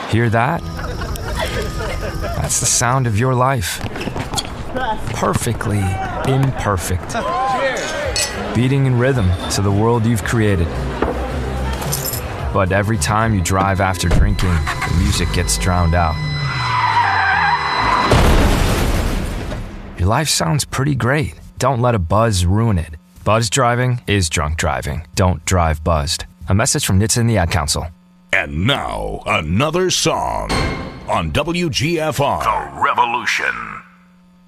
Hear that? That's the sound of your life. Perfectly imperfect. Beating in rhythm to the world you've created. But every time you drive after drinking, the music gets drowned out. Your life sounds pretty great. Don't let a buzz ruin it. Buzz driving is drunk driving. Don't drive buzzed. A message from NHTSA and the Ad Council. And now, another song on WGFR. The Revolution.